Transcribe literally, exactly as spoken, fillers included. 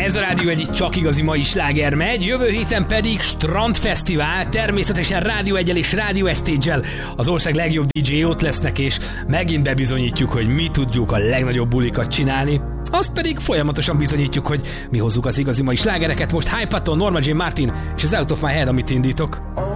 Ez a Rádió egy csak igazi mai sláger megy, jövő héten pedig Strandfesztivál, természetesen Rádió egyel és Rádió Estage-el az ország legjobb dé dzsé ott lesznek, és megint bebizonyítjuk, hogy mi tudjuk a legnagyobb bulikat csinálni. Azt pedig folyamatosan bizonyítjuk, hogy mi hozzuk az igazi mai slágereket. Most Hypaton, Norma Jean Martin és az Out of My Head, amit indítok.